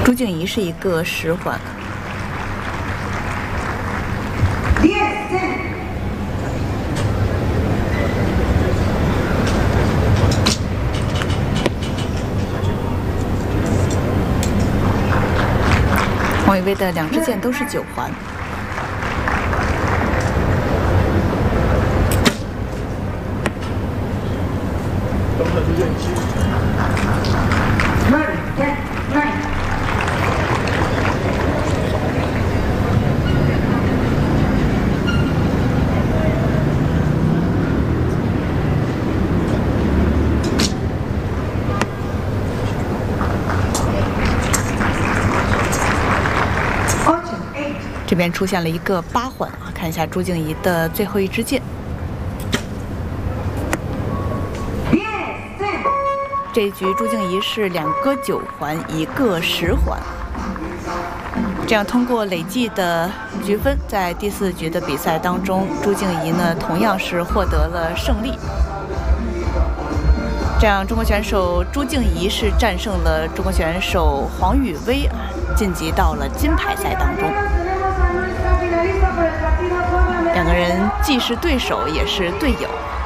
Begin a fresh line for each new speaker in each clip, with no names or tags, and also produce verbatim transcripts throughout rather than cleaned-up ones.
朱静怡是一个十环。黄雨薇的两支箭都是九环。这边出现了一个八环啊，看一下朱静怡的最后一支箭。这一局朱静怡是两个九环，一个十环，这样通过累计的局分，在第四局的比赛当中，朱静怡呢同样是获得了胜利。这样，中国选手朱静怡是战胜了中国选手黄雨薇，晋级到了金牌赛当中。两个人既是对手，也是队友。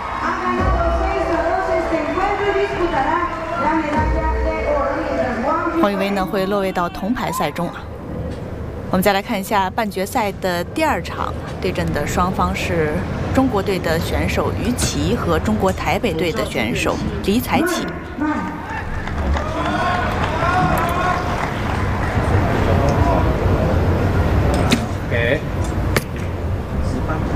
黄雨薇呢会落位到铜牌赛中啊。我们再来看一下半决赛的第二场，对阵的双方是中国队的选手于琦和中国台北队的选手李彩启。